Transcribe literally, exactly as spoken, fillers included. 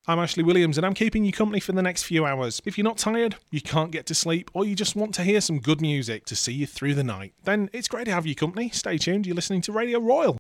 I'm Ashley Williams and I'm keeping you company for the next few hours. If you're not tired, you can't get to sleep, or you just want to hear some good music to see you through the night, then it's great to have your company. Stay tuned, you're listening to Radio Royal.